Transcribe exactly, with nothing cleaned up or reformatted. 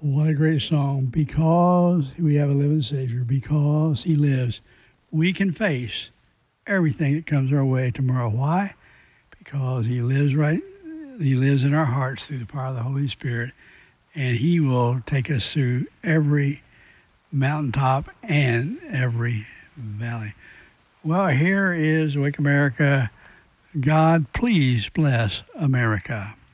What a great song. Because we have a living Savior, because He lives, we can face everything that comes our way tomorrow. Why? Because He lives right, He lives in our hearts through the power of the Holy Spirit, and He will take us through every mountaintop and every valley. Well, here is Wake America. God, please bless America.